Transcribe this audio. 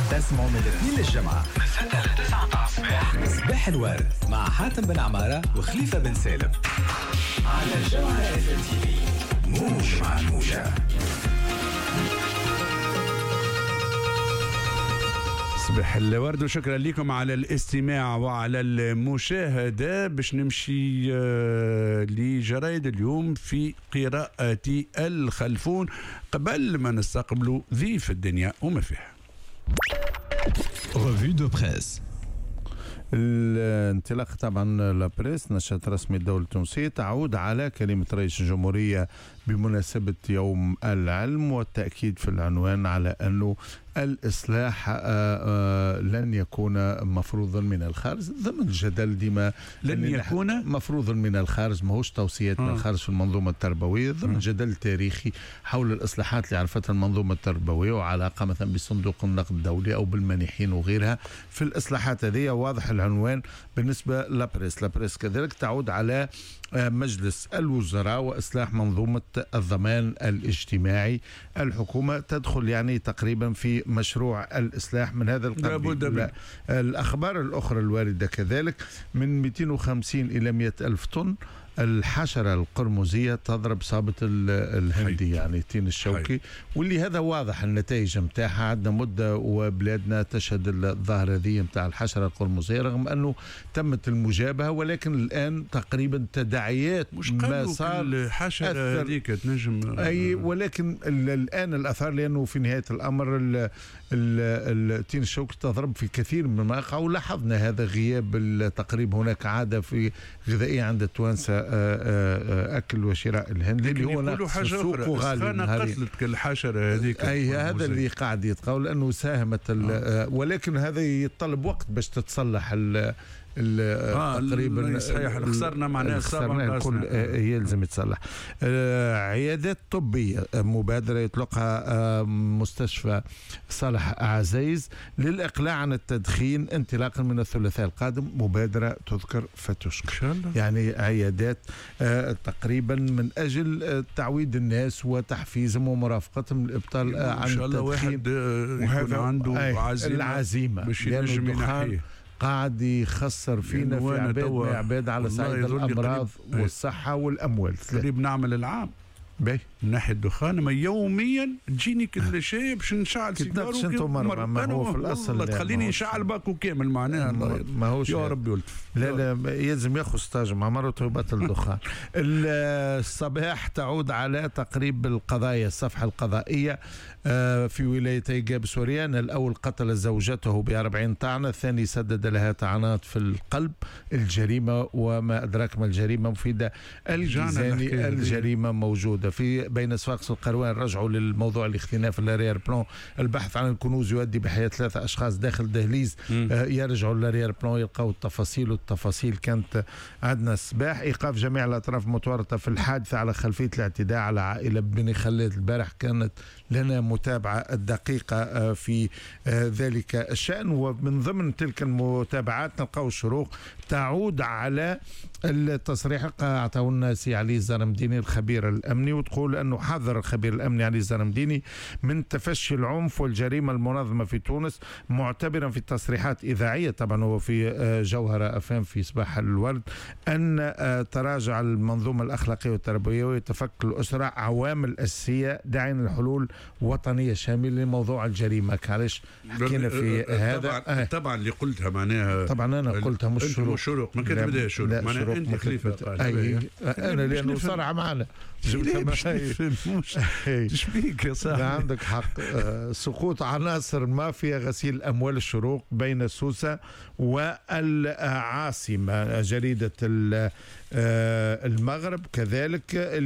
تسمعوا من الاثنين للجمعة من 6 ل 9 الصباح. صباح الورد مع حاتم بن عمارة وخليفة بن سالم على الجمعة FMTV. موج مع الموجة. صباح الورد وشكرا لكم على الاستماع وعلى المشاهدة. باش نمشي لجرايد اليوم في قراءة الخلفون قبل ما نستقبلوا ضيف الدنيا وما فيها. Revue de presse. الانطلاق طبعا لابريس نشاط رسمي الدولة التونسية تعود على كلمة رئيس الجمهورية بمناسبة يوم العلم والتأكيد في العنوان على أنه الإصلاح لن يكون مفروضا من الخارج ضمن الجدل ديما لن يكون مفروضا من الخارج، ماهوش توصيات من الخارج في المنظومة التربوية ضمن جدل تاريخي حول الإصلاحات اللي عرفتها المنظومة التربوية وعلاقة مثلا بصندوق النقد الدولي أو بالمانحين وغيرها. في الإصلاحات هذه واضح العنوان بالنسبة لابريس كذلك تعود على مجلس الوزراء وإصلاح منظومة الضمان الاجتماعي. الحكومة تدخل يعني تقريبا في مشروع الإصلاح من هذا القبيل. الأخبار الأخرى الواردة كذلك من 250 إلى 100 ألف طن الحشرة القرمزية تضرب صابة الهندي يعني تين الشوكي، واللي هذا واضح النتائج متاعها. عندنا مدة وبلادنا تشهد الظاهرة ذي متاع الحشرة القرمزية رغم أنه تمت المجابهة، ولكن الآن تقريبا تداعيات مش ما صار الحشرة هذيك تنجم أي، ولكن الآن الأثار لأنه في نهاية الأمر التين الشوكي تضرب في كثير من المواقع، ولاحظنا هذا غياب تقريبا هناك عادة في غذائية عند التوانسة أكل وشراء الهندي اللي هو يقولوا حاجة أخرى. أنا قتلت الحشرة هذيك أي هذا اللي قاعد يتقول لأنه ساهمت ولكن هذا يتطلب وقت باش تتصلح تقريبا صحيح خسرنا معناها الكل يلزم يتصلح. عيادات طبية مبادرة يطلقها مستشفى صالح عزيز للإقلاع عن التدخين انطلاقا من الثلاثاء القادم. مبادرة تذكر فتشكر يعني عيادات تقريبا من أجل تعويد الناس وتحفيزهم ومرافقتهم الإبطال عن التدخين. وهذا عنده العزيمة باش ينجم ينحيه قاعد يخسر فينا في عباد على صعيد الأمراض والصحة والأموال. قريب نعمل العام باهي من ناحية الدخان، ما يوميا تجيني كل شيء باش نشعل سيجارة ما هو في الأصل تخليني نشعل باكو كامل معناها ما هوش يا ربي ولطف. لا يلزم ياخذ ستاج مع مرته يبطل الدخان. الصباح تعود على تقريب القضايا الصفحة القضائية في ولايتي جابس وريان. الأول قتل زوجته ب40 طعنة، الثاني سدد لها طعنات في القلب. الجريمة وما أدراك ما الجريمة مفيدة الجيزاني. الجريمة موجودة في بين صفاقس والقروان. رجعوا للموضوع الاختناف الاريير بلون، البحث عن الكنوز يؤدي بحياة 3 أشخاص داخل دهليز. يرجعوا للاريير بلون يلقوا التفاصيل، والتفاصيل كانت عندنا الصباح. إيقاف جميع الأطراف المتورطة في الحادثة على خلفية الاعتداء على عائلة بني خلاد البارح. كانت لنا متابعة الدقيقة في ذلك الشأن، ومن ضمن تلك المتابعات نلقاو الشروق تعود على التصريح أعطاه لنا سي علي الزرمديني الخبير الأمني، وتقول أنه حذر الخبير الأمني علي الزرمديني من تفشي العنف والجريمة المنظمة في تونس، معتبرا في تصريحات إذاعية طبعا هو في جوهرة أفهم في صباح الورد أن تراجع المنظومة الأخلاقية والتربوية ويتفك الأسرة عوامل أساسية داعيا لحلول وطنية شاملة لموضوع الجريمة. علاش حكينا في هذا طبعا اللي قلتها معناها طبعا أنا قلتها مش شروق ما كتبداش شروق معناها أنت خليفة أنا لأنه صرعة معنا تشبيك يا صاحبي. عندك حق. سقوط عناصر مافيا غسيل أموال الشروق بين سوسة والعاصمة. جريدة المغرب كذلك